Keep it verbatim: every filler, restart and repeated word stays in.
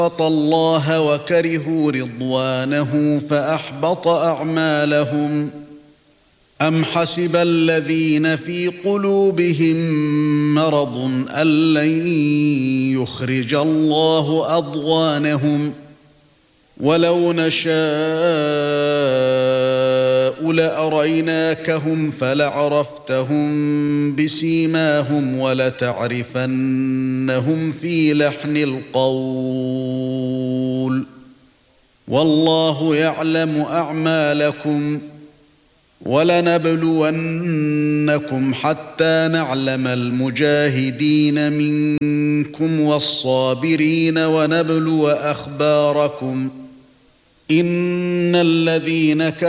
اللَّهَ وَكَرِهُوا رِضْوَانَهُ فَأَحْبَطَ أَعْمَالَهُمْ أَمْ حَسِبَ الَّذِينَ فِي قُلُوبِهِم مَّرَضٌ أَن لَّن يُخْرِجَ اللَّهُ أَضْغَانَهُمْ وَلَوْ نَشَاءُ لَأَرَيْنَاكَهُمْ فَلَعَرَفْتَهُم بِسِيمَاهُمْ وَلَتَعْرِفَنَّهُمْ فِي لَحْنِ الْقَوْلِ وَاللَّهُ يَعْلَمُ أَعْمَالَكُمْ وَلَنَبْلُوَنَّكُمْ حَتَّى نَعْلَمَ الْمُجَاهِدِينَ مِنكُمْ وَالصَّابِرِينَ وَنَبْلُوَ أَخْبَارَكُمْ إِنَّ الَّذِينَ